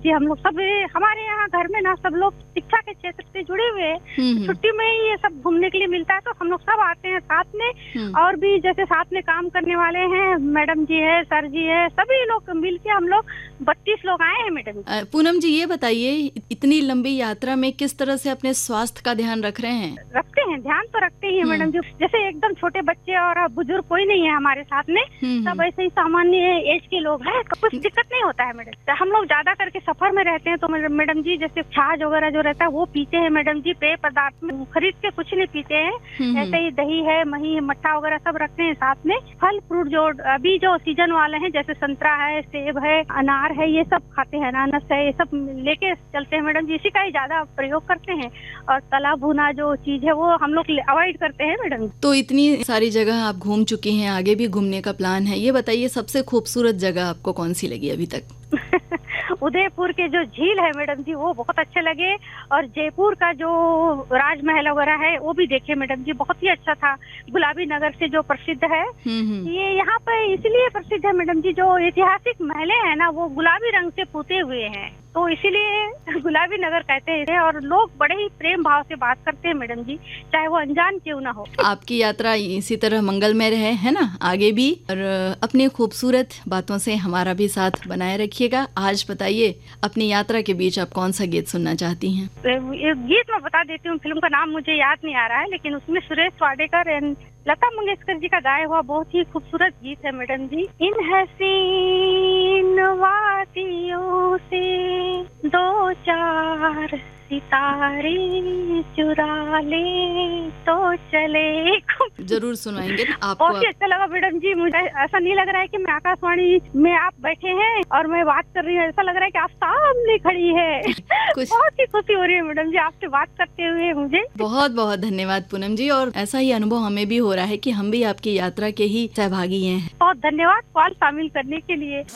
जी हम लोग सब हमारे यहाँ घर में ना सब लोग शिक्षा के क्षेत्र से जुड़े हुए हैं। छुट्टी में ही ये सब घूमने के लिए मिलता है तो हम लोग सब आते हैं साथ में। और भी जैसे साथ में काम करने वाले हैं, मैडम जी है, सर जी है, सभी लोग मिल के हम लोग 32 लोग आए हैं मैडम। पूनम जी ये बताइए, इतनी लंबी यात्रा में किस तरह से अपने स्वास्थ्य का ध्यान रख रहे हैं? रखते हैं, ध्यान तो रखते ही है मैडम जी। जैसे एकदम छोटे बच्चे और बुजुर्ग कोई नहीं है हमारे साथ में, सब ऐसे ही सामान्य एज के लोग हैं, तो कुछ दिक्कत नहीं होता है मैडम। हम लोग ज्यादा करके सफर में रहते हैं तो मैडम जी जैसे छाछ वगैरह जो रहता है वो पीते हैं मैडम जी। पेय पदार्थ में खरीद के कुछ नहीं पीते हैं, ऐसे ही दही है, मही, मट्ठा वगैरह सब रखते हैं साथ में। फल फ्रूट जो अभी जो सीजन वाले हैं जैसे संतरा है, सेब है, अनार है, ये सब खाते हैं, अनानास है, ये सब लेके चलते हैं मैडम जी। इसी का ही ज्यादा प्रयोग करते हैं और तला भुना जो चीज है वो हम लोग अवॉइड करते हैं मैडम। तो इतनी सारी जगह आप घूम चुकी हैं, आगे भी घूमने का प्लान है, ये बताइए सबसे खूबसूरत जगह आपको कौन सी लगी अभी तक? उदयपुर के जो झील है मैडम जी वो बहुत अच्छे लगे, और जयपुर का जो राजमहल वगैरह है वो भी देखे मैडम जी, बहुत ही अच्छा था। गुलाबी नगर से जो प्रसिद्ध है, ये यहाँ पे इसलिए प्रसिद्ध है मैडम जी, जो ऐतिहासिक महलें हैं ना वो गुलाबी रंग से पुते हुए हैं, तो इसीलिए गुलाबी नगर कहते हैं। और लोग बड़े ही प्रेम भाव से बात करते हैं मैडम जी, चाहे वो अनजान क्यों ना हो। आपकी यात्रा इसी तरह मंगलमय रहे, है ना, आगे भी, और अपनी खूबसूरत बातों से हमारा भी साथ बनाए रखिएगा। आज बताइए, अपनी यात्रा के बीच आप कौन सा गीत सुनना चाहती हैं? गीत मैं बता देती हूँ, फिल्म का नाम मुझे याद नहीं आ रहा है, लेकिन उसमें सुरेश वाडेकर एंड लता मंगेशकर जी का गाया हुआ बहुत ही खूबसूरत गीत है मैडम जी। इन हसीन वादियों से दो चार सितारे चुरा ले तो चले। जरूर सुनाएंगे ना आपको। बहुत ही अच्छा लगा मैडम जी, मुझे ऐसा नहीं लग रहा है कि मैं आकाशवाणी में आप बैठे हैं और मैं बात कर रही हूँ, ऐसा लग रहा है कि आप सामने खड़ी है। बहुत ही खुशी हो रही है मैडम जी आपसे बात करते हुए मुझे। बहुत बहुत धन्यवाद पूनम जी, और ऐसा ही अनुभव हमें भी हो रहा है कि हम भी आपकी यात्रा के ही सहभागी हैं। बहुत धन्यवाद कॉल शामिल करने के लिए।